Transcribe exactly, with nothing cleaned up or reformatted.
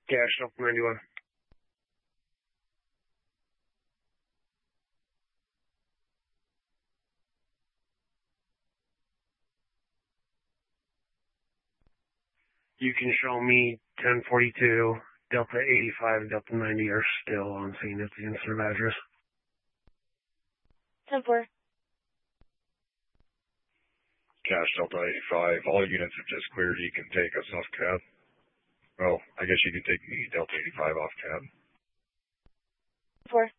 Cash Delta ninety-one. You can show me ten forty-two, Delta eighty-five, Delta ninety are still on scene at the incident address. ten four. Cash Delta eighty-five, all units have just cleared. You can take us off cab. Well, I guess you can take me Delta eighty-five off cab. four.